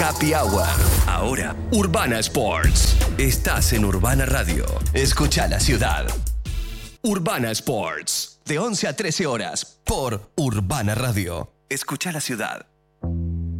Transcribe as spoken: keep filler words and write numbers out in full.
Happy Hour. Ahora, Urbana Sports. Estás en Urbana Radio. Escucha la ciudad. Urbana Sports. De once a trece horas por Urbana Radio. Escucha la ciudad.